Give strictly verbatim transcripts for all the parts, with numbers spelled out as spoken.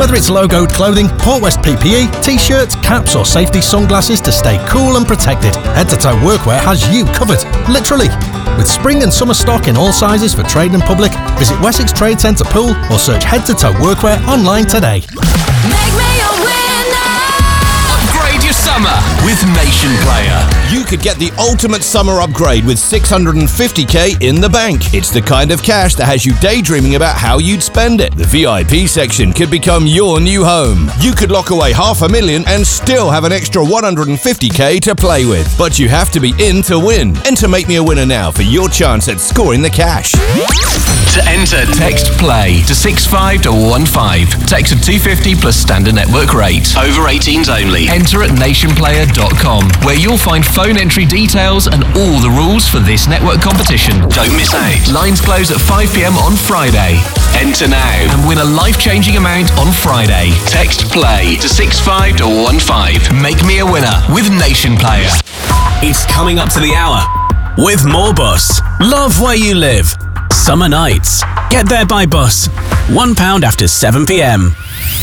Whether it's logoed clothing, Port West P P E, t-shirts, caps or safety sunglasses to stay cool and protected, Head to Toe Workwear has you covered. Literally. With spring and summer stock in all sizes for trade and public, visit Wessex Trade Centre Pool or search Head to Toe Workwear online today. Make me a winner! Upgrade your summer with Nation Player. You could get the ultimate summer upgrade with six hundred fifty k in the bank. It's the kind of cash that has you daydreaming about how you'd spend it. The V I P section could become your new home. You could lock away half a million and still have an extra one hundred fifty k to play with. But you have to be in to win. Enter Make Me a Winner now for your chance at scoring the cash. To enter, text PLAY to six five one one five. Text at two fifty plus standard network rate. Over eighteens only. Enter at nation player dot com, where you'll find phone entry details and all the rules for this network competition. Don't miss out. Lines close at five p m on Friday. Enter now and win a life-changing amount on Friday. Text PLAY to six five one one five. Make me a winner with Nation Player. It's coming up to the hour with More Bus. Love where you live. Summer nights. Get there by bus. One pound after seven p m.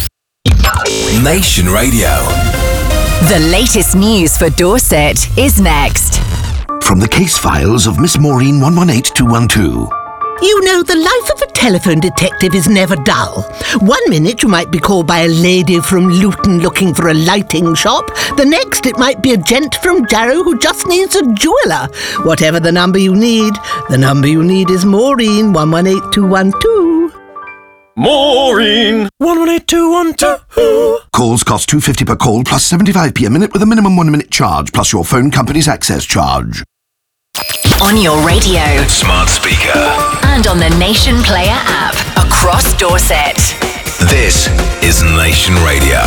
Nation Radio. The latest news for Dorset is next. From the case files of Miss Maureen one one eight two one two. You know, the life of a telephone detective is never dull. One minute you might be called by a lady from Luton looking for a lighting shop. The next it might be a gent from Jarrow who just needs a jeweller. Whatever the number you need, the number you need is Maureen one one eight two one two. Maureen one one eight two one two. Calls cost two pounds fifty per call plus seventy-five p a minute with a minimum one minute charge plus your phone company's access charge. On your radio. Smart speaker. And on the Nation Player app. Across Dorset. This is Nation Radio.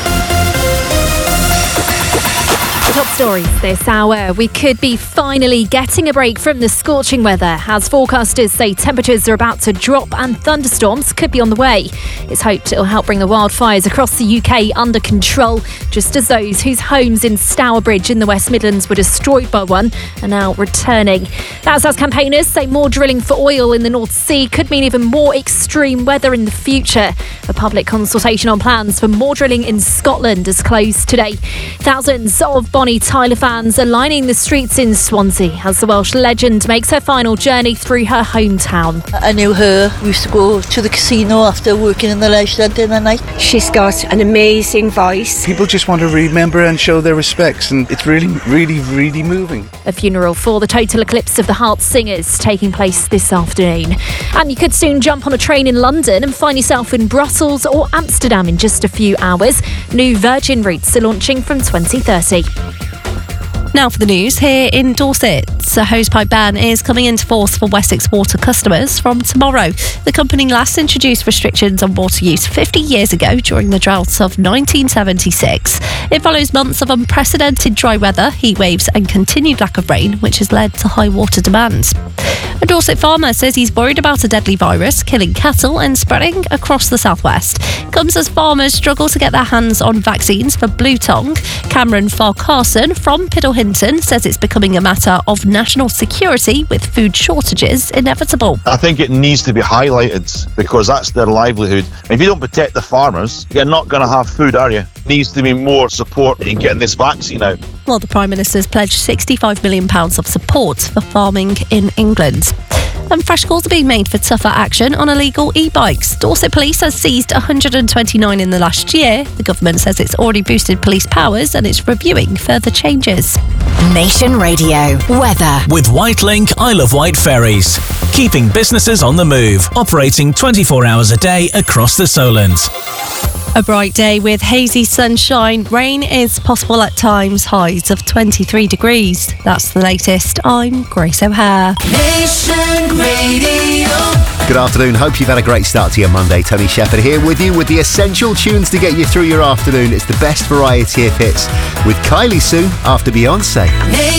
Top stories this hour. We could be finally getting a break from the scorching weather as forecasters say temperatures are about to drop and thunderstorms could be on the way. It's hoped it'll help bring the wildfires across the U K under control, just as those whose homes in Stourbridge in the West Midlands were destroyed by one are now returning. That's as campaigners say more drilling for oil in the North Sea could mean even more extreme weather in the future. A public consultation on plans for more drilling in Scotland is closed today. Thousands of Bonnie Tyler fans are lining the streets in Swansea as the Welsh legend makes her final journey through her hometown. I knew her. We used to go to the casino after working in the leisure centre in the night. She's got an amazing voice. People just want to remember and show their respects, and it's really, really, really moving. A funeral for the total eclipse of the Heart singers taking place this afternoon. And you could soon jump on a train in London and find yourself in Brussels or Amsterdam in just a few hours. New Virgin routes are launching from twenty thirty. Now for the news here in Dorset. A hosepipe ban is coming into force for Wessex Water customers from tomorrow. The company last introduced restrictions on water use fifty years ago during the droughts of nineteen seventy-six. It follows months of unprecedented dry weather, heat waves and continued lack of rain, which has led to high water demands. A Dorset farmer says he's worried about a deadly virus killing cattle and spreading across the southwest. It comes as farmers struggle to get their hands on vaccines for blue tongue. Cameron Farquharson from Piddlehinton says it's becoming a matter of national security with food shortages inevitable. I think it needs to be highlighted because that's their livelihood. If you don't protect the farmers, you're not going to have food, are you? Needs to be more support in getting this vaccine out. Well, the Prime Minister's pledged sixty-five million pounds of support for farming in England. And fresh calls are being made for tougher action on illegal e-bikes. Dorset Police has seized one hundred twenty-nine in the last year. The government says it's already boosted police powers and it's reviewing further changes. Nation Radio weather. With Whitelink Isle of Wight ferries. Keeping businesses on the move. Operating twenty-four hours a day across the Solent. A bright day with hazy sunshine. Rain is possible at times. Highs of twenty-three degrees. That's the latest. I'm Grace O'Hare. Nation Radio. Good afternoon. Hope you've had a great start to your Monday. Tony Shepherd here with you with the essential tunes to get you through your afternoon. It's the best variety of hits with Kylie soon after Beyonce.